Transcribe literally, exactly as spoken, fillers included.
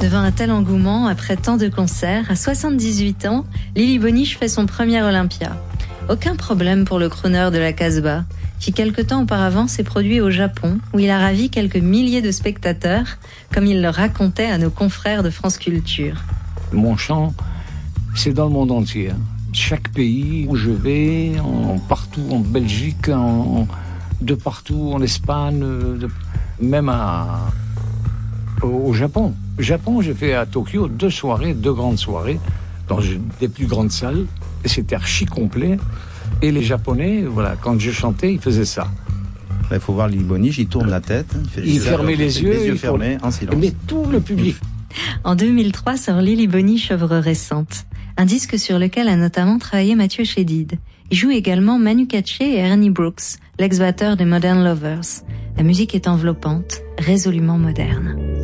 Devant un tel engouement, après tant de concerts, à soixante-dix-huit ans, Lily Bonniche fait son premier Olympia. Aucun problème pour le crooner de la Casbah, qui quelque temps auparavant s'est produit au Japon, où il a ravi quelques milliers de spectateurs, comme il le racontait à nos confrères de France Culture. Mon chant, c'est dans le monde entier. Chaque pays où je vais, en, partout en Belgique, en, de partout en Espagne, de, même à, au, au Japon. Au Japon, j'ai fait à Tokyo deux soirées, deux grandes soirées, dans une des plus grandes salles. Et c'était archi complet. Et les Japonais, voilà, quand je chantais, ils faisaient ça. Il faut voir Lily Bonniche, il tourne la tête. Il, fait il fermait les yeux. Les yeux il fermés, faut... en silence. Mais tout le public. En deux mille trois sort Lily Bonniche, œuvre récente. Un disque sur lequel a notamment travaillé Mathieu Chédid. Il joue également Manu Katché et Ernie Brooks, l'ex-batteur des Modern Lovers. La musique est enveloppante, résolument moderne.